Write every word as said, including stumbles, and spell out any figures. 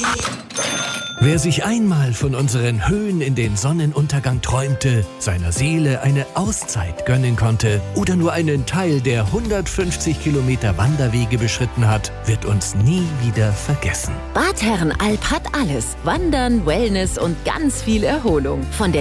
Wer sich einmal von unseren Höhen in den Sonnenuntergang träumte, seiner Seele eine Auszeit gönnen konnte oder nur einen Teil der hundertfünfzig Kilometer Wanderwege beschritten hat, wird uns nie wieder vergessen. Bad Herrenalb hat alles. Wandern, Wellness und ganz viel Erholung. Von der